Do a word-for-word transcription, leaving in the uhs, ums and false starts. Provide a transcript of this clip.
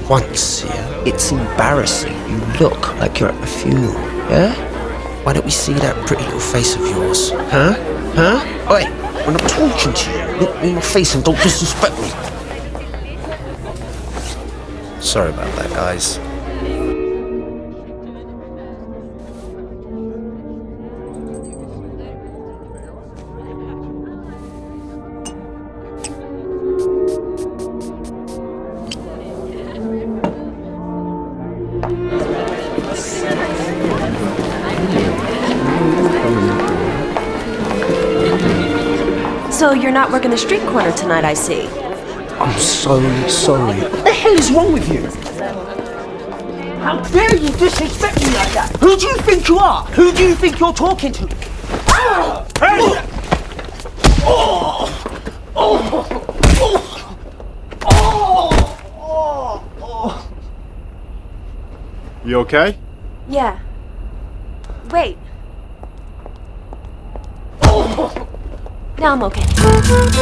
once, yeah? It's embarrassing. You look like you're at a funeral, yeah? Why don't we see that pretty little face of yours? Huh? Huh? Oi, when I'm talking to you, look me in my face and don't disrespect me. Sorry about that, guys. So you're not working the street corner tonight, I see. I'm so sorry. What the hell is wrong with you? How dare you disrespect me like that? Who do you think you are? Who do you think you're talking to? Ah! Hey! Oh! Oh! Oh! Oh! Oh! Oh! You okay? Yeah. Wait. Oh! Now I'm okay.